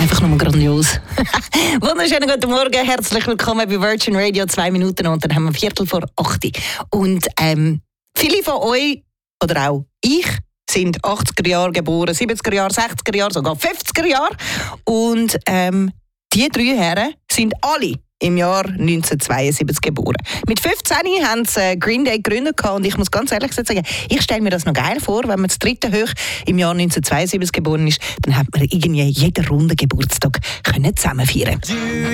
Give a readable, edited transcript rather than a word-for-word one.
Einfach nur grandios. Wunderschönen guten Morgen, herzlich willkommen bei Virgin Radio, 2 Minuten und dann haben wir 7:45. Und viele von euch, oder auch ich, sind 80er Jahre geboren, 70er Jahre, 60er Jahre, sogar 50er Jahre. Und die 3 Herren sind alle im Jahr 1972 geboren. Mit 15 haben sie Green Day gegründet und ich muss ganz ehrlich sagen, ich stelle mir das noch geil vor, wenn man das 3. hoch im Jahr 1972 geboren ist, dann hat man irgendwie jeden runden Geburtstag zusammen feiern können.